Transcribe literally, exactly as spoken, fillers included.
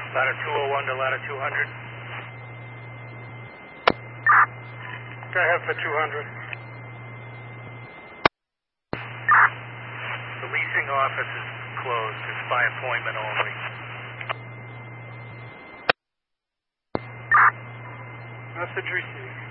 Ladder two oh one to ladder two hundred. Go ahead for two hundred. The leasing office is closed. It's by appointment only. Message received.